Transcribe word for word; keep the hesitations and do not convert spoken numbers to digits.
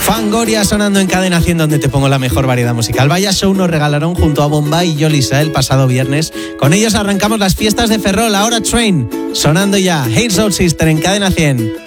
Fangoria sonando en Cadena cien, donde te pongo la mejor variedad musical. Vaya show nos regalaron junto a Bombay y Yolisa el pasado viernes. Con ellos arrancamos las fiestas de Ferrol. Ahora Train, sonando ya. Hey Soul Sister en Cadena cien.